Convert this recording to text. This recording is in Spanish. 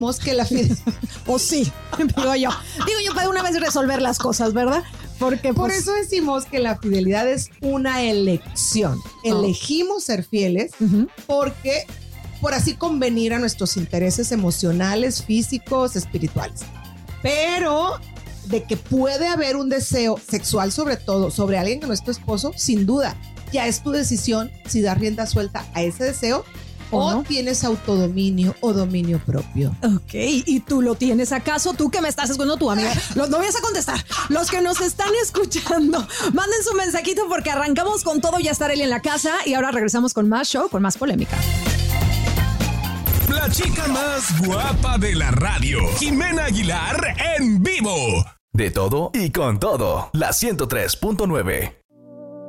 que la fidelidad... O sí, digo yo, para una vez resolver las cosas, ¿verdad? Porque Por eso decimos que la fidelidad es una elección. Elegimos ser fieles porque por así convenir a nuestros intereses emocionales, físicos, espirituales. Pero de que puede haber un deseo sexual, sobre todo, sobre alguien que no es tu esposo, sin duda. Ya es tu decisión si das rienda suelta a ese deseo o no tienes autodominio o dominio propio. Ok, ¿y tú lo tienes acaso? ¿Tú que me estás escuchando, tu amiga? No vayas a contestar. Los que nos están escuchando, manden su mensajito porque arrancamos con todo. Ya está Arely en la casa y ahora regresamos con más show, con más polémica. La chica más guapa de la radio, Jimena Aguilar en vivo. De todo y con todo, la 103.9.